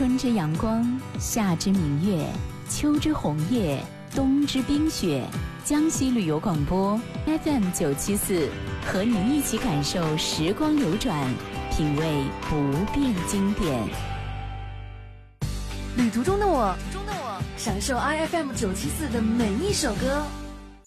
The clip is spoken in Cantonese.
春之阳光，夏之明月，秋之红叶，冬之冰雪。江西旅游广播 FM974，和您一起感受时光流转，品味不变经典。 旅途中的我，享受 IFM 974的每一首歌。